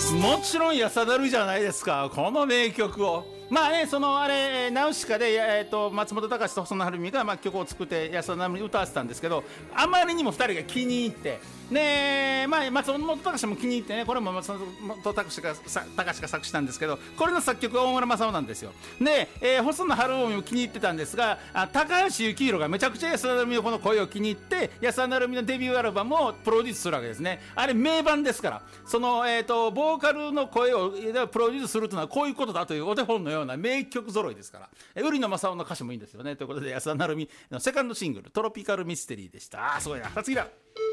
もちろん安田成美じゃないですか、この名曲を。まあね、そのあれナウシカで、松本隆と細野晴臣が、曲を作って安田成美に歌わせたんですけど、あまりにも2人が気に入ってね、松本隆も気に入ってね、これも松本隆が作詞したんですけど、これの作曲は大村正夫なんですよ。で、細野晴臣も気に入ってたんですが、高橋幸宏がめちゃくちゃ安田成美のこの声を気に入って、安田成美のデビューアルバムをプロデュースするわけですね。あれ名盤ですから、その、ボーカルの声をプロデュースするというのはこういうことだというお手本のような名曲揃いですから。売野正夫の歌詞もいいんですよね。ということで安田成美のセカンドシングル「トロピカルミステリー」でした。すごいな。次だ。